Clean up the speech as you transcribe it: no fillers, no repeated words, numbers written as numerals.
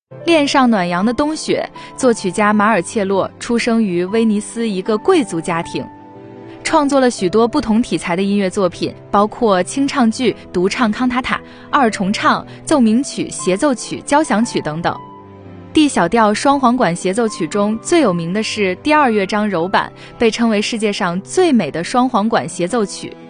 恋上暖阳的冬雪，作曲家马尔切洛出生于威尼斯一个贵族家庭，创作了许多不同题材的音乐作品，包括清唱剧、独唱康塔塔、二重唱、奏鸣曲、协奏曲、交响曲等等。D 小调双簧管协奏曲中最有名的是第2乐章柔版，被称为世界上最美的双簧管协奏曲。